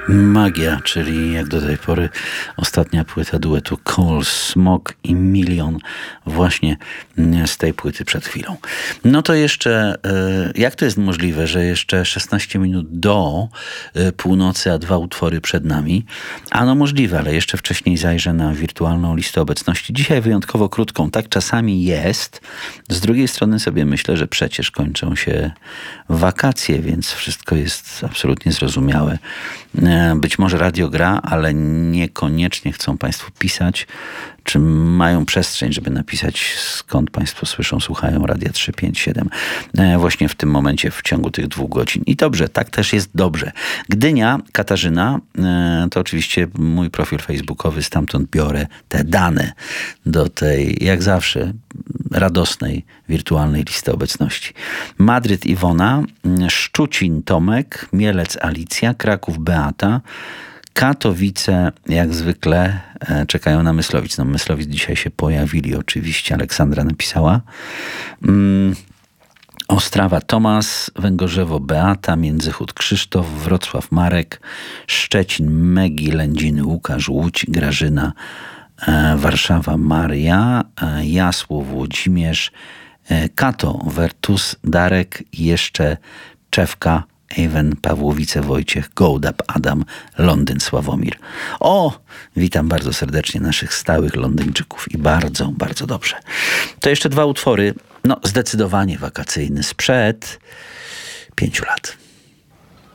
Magia, czyli jak do tej pory ostatnia płyta duetu Cole Smog i Milion właśnie z tej płyty przed chwilą. No to jeszcze, jak to jest możliwe, że jeszcze 16 minut do północy, a 2 utwory przed nami? Ano możliwe, ale jeszcze wcześniej zajrzę na wirtualną listę obecności. Dzisiaj wyjątkowo krótką, tak czasami jest. Z drugiej strony sobie myślę, że przecież kończą się wakacje, więc wszystko jest absolutnie zrozumiałe. Być może radio gra, ale niekoniecznie chcą Państwo pisać, czy mają przestrzeń, żeby napisać, skąd Państwo słyszą, słuchają Radia 357 właśnie w tym momencie, w ciągu tych 2 godzin. I dobrze, tak też jest dobrze. Gdynia, Katarzyna, to oczywiście mój profil facebookowy, stamtąd biorę te dane do tej, jak zawsze, radosnej, wirtualnej listy obecności. Madryt Iwona, Szczucin Tomek, Mielec Alicja, Kraków Beata, Katowice, jak zwykle, czekają na Myslowic. No, Myslowic dzisiaj się pojawili, oczywiście. Aleksandra napisała. Ostrawa Tomasz, Węgorzewo Beata, Międzychód Krzysztof, Wrocław Marek, Szczecin Megi, Lędziny Łukasz, Łódź Grażyna, Warszawa Maria, Jasło Włodzimierz, Kato Wertus, Darek i jeszcze Czewka, Ewen, Pawłowice, Wojciech, Gołdap, Adam, Londyn, Sławomir. O, witam bardzo serdecznie naszych stałych Londyńczyków i bardzo, bardzo dobrze. To jeszcze 2 utwory, no zdecydowanie wakacyjne, sprzed 5 lat.